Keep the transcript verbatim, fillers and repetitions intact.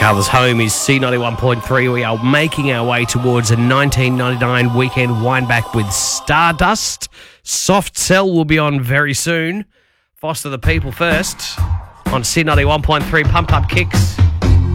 Carla's home is C ninety-one point three. We are making our way towards a nineteen ninety-nine weekend wind-back with Stardust. Soft Cell will be on very soon. Foster the People first on C ninety-one point three Pump Up Kicks.